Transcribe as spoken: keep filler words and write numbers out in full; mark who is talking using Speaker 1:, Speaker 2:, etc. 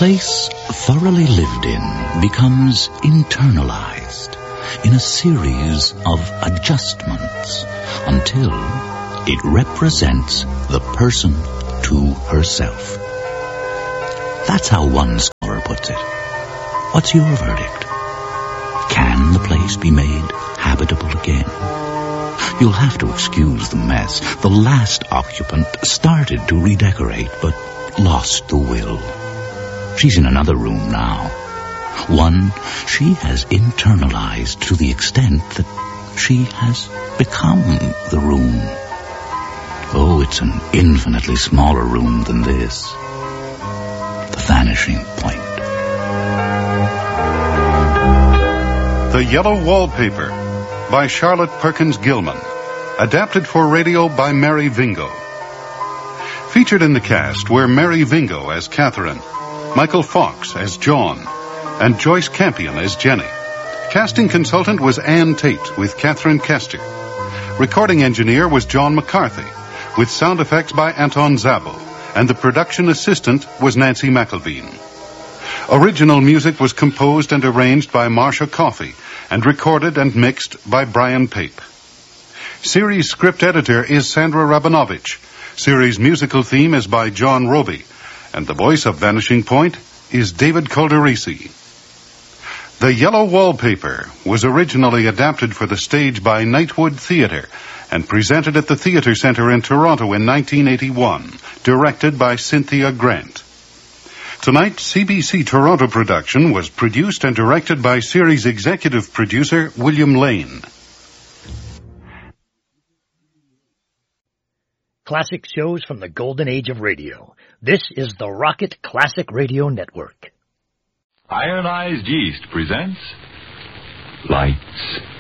Speaker 1: place thoroughly lived in becomes internalized in a series of adjustments until it represents the person to herself. That's how one scholar puts it. What's your verdict? Can the place be made habitable again? You'll have to excuse the mess. The last occupant started to redecorate, but lost the will. She's in another room now. One she has internalized to the extent that she has become the room. Oh, it's an infinitely smaller room than this. The Vanishing Point.
Speaker 2: The Yellow Wallpaper by Charlotte Perkins Gilman. Adapted for radio by Mary Vingo. Featured in the cast were Mary Vingo as Catherine, Michael Fox as John, and Joyce Campion as Jenny. Casting consultant was Ann Tate with Catherine Kester. Recording engineer was John McCarthy, with sound effects by Anton Zabo, and the production assistant was Nancy McElveen. Original music was composed and arranged by Marcia Coffey, and recorded and mixed by Brian Pape. Series script editor is Sandra Rabinovich. Series musical theme is by John Roby, and the voice of Vanishing Point is David Calderisi. The Yellow Wallpaper was originally adapted for the stage by Nightwood Theatre and presented at the Theatre Centre in Toronto in nineteen eighty-one, directed by Cynthia Grant. Tonight's C B C Toronto production was produced and directed by series executive producer William Lane.
Speaker 3: Classic shows from the golden age of radio. This is the Rocket Classic Radio Network.
Speaker 4: Ironized Yeast presents Lights,